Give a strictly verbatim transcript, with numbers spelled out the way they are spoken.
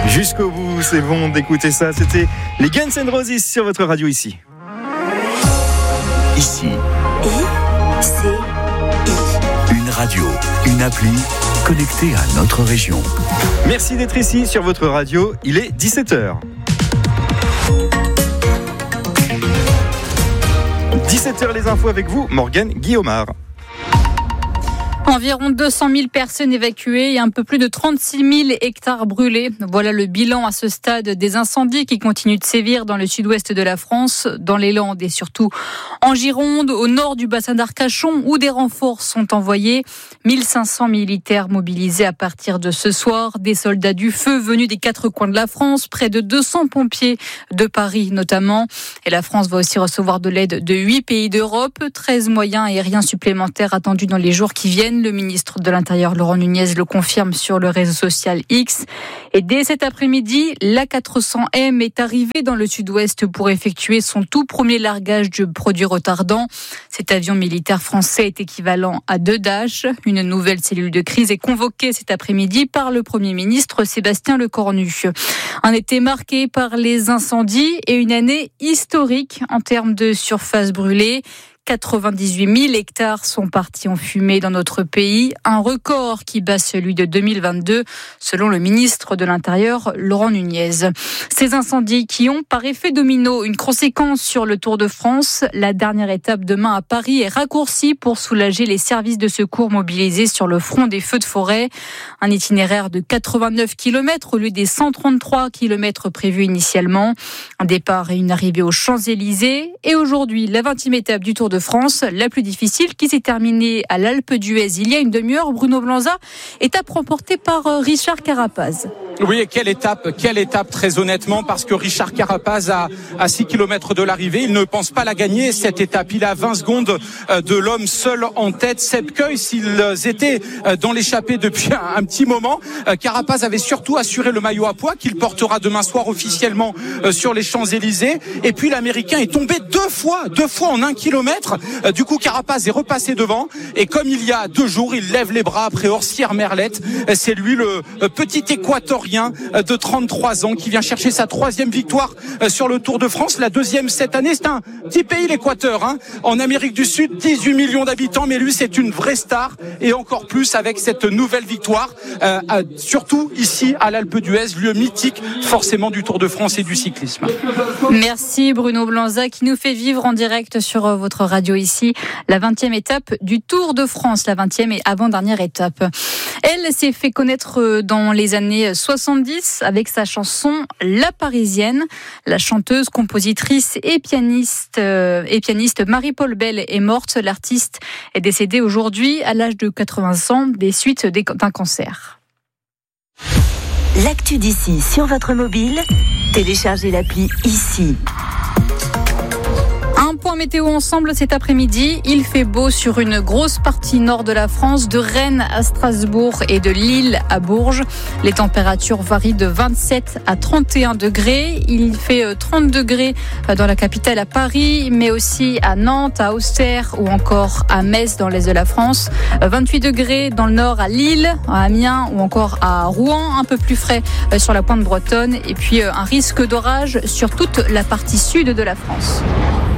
Jusqu'au bout, c'est bon d'écouter ça. C'était les Guns N' Roses sur votre radio ici. Ici. I, C, I. Une radio, une appli connectée à notre région. Merci d'être ici sur votre radio. Il est dix-sept heures. dix-sept heures les infos avec vous, Morgane Guillaumard. Environ deux cent mille personnes évacuées et un peu plus de trente-six mille hectares brûlés. Voilà le bilan à ce stade des incendies qui continuent de sévir dans le sud-ouest de la France, dans les Landes et surtout en Gironde, au nord du bassin d'Arcachon, où des renforts sont envoyés. mille cinq cents militaires mobilisés à partir de ce soir, des soldats du feu venus des quatre coins de la France, près de deux cents pompiers de Paris notamment. Et la France va aussi recevoir de l'aide de huit pays d'Europe, treize moyens aériens supplémentaires attendus dans les jours qui viennent. Le ministre de l'Intérieur, Laurent Nunez, le confirme sur le réseau social X. Et dès cet après-midi, l'A quatre cents M est arrivé dans le sud-ouest pour effectuer son tout premier largage de produits retardants. Cet avion militaire français est équivalent à deux Dash. Une nouvelle cellule de crise est convoquée cet après-midi par le Premier ministre Sébastien Lecornu. Un été marqué par les incendies et une année historique en termes de surface brûlée. quatre-vingt-dix-huit mille hectares sont partis en fumée dans notre pays, un record qui bat celui de deux mille vingt-deux, selon le ministre de l'Intérieur, Laurent Nunez. Ces incendies qui ont, par effet domino, une conséquence sur le Tour de France. La dernière étape demain à Paris est raccourcie pour soulager les services de secours mobilisés sur le front des feux de forêt. Un itinéraire de quatre-vingt-neuf kilomètres au lieu des cent trente-trois kilomètres prévus initialement. Un départ et une arrivée aux Champs-Élysées. Et aujourd'hui, la vingtième étape du Tour de France, la plus difficile, qui s'est terminée à l'Alpe d'Huez il y a une demi-heure. Bruno Blanza, étape remportée par Richard Carapaz. Oui, et quelle étape, quelle étape très honnêtement, parce que Richard Carapaz a à six kilomètres de l'arrivée, il ne pense pas la gagner cette étape. Il a vingt secondes de l'homme seul en tête. Sepp Kuss, s'ils étaient dans l'échappée depuis un, un petit moment, Carapaz avait surtout assuré le maillot à pois qu'il portera demain soir officiellement sur les Champs-Élysées. Et puis l'Américain est tombé deux fois, deux fois en un kilomètre. Du coup, Carapaz est repassé devant. Et comme il y a deux jours, il lève les bras après Orsières-Merlette. C'est lui le petit Équatorien de trente-trois ans qui vient chercher sa troisième victoire sur le Tour de France, la deuxième cette année. C'est un petit pays, l'Équateur, hein. En Amérique du Sud, dix-huit millions d'habitants, mais lui c'est une vraie star, et encore plus avec cette nouvelle victoire, euh, euh, surtout ici à l'Alpe d'Huez, lieu mythique forcément du Tour de France et du cyclisme. Merci Bruno Blanza qui nous fait vivre en direct sur votre radio ici la vingtième étape du Tour de France, la vingtième et avant-dernière étape. Elle s'est fait connaître dans les années soixante-dix avec sa chanson La Parisienne. La chanteuse, compositrice et pianiste, euh, et pianiste Marie-Paul Bell est morte. L'artiste est décédée aujourd'hui à l'âge de quatre-vingts ans des suites d'un cancer. L'actu d'ici sur votre mobile, téléchargez l'appli Ici. Un point météo ensemble cet après-midi. Il fait beau sur une grosse partie nord de la France, de Rennes à Strasbourg et de Lille à Bourges. Les températures varient de vingt-sept à trente et un degrés. Il fait trente degrés dans la capitale à Paris, mais aussi à Nantes, à Auxerre ou encore à Metz dans l'est de la France. vingt-huit degrés dans le nord à Lille, à Amiens ou encore à Rouen, un peu plus frais sur la pointe bretonne. Et puis un risque d'orage sur toute la partie sud de la France.